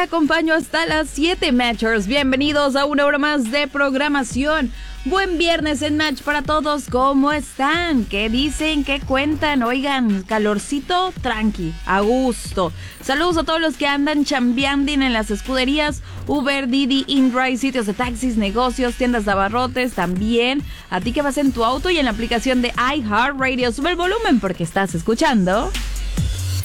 acompaño hasta las 7, Matchers. Bienvenidos a una hora más de programación. Buen viernes en Match para todos. ¿Cómo están? ¿Qué dicen? ¿Qué cuentan? Oigan, calorcito, tranqui, a gusto. Saludos a todos los que andan chambeando en las escuderías, Uber, Didi, InDrive, sitios de taxis, negocios, tiendas de abarrotes, también. A ti que vas en tu auto y en la aplicación de iHeartRadio, sube el volumen porque estás escuchando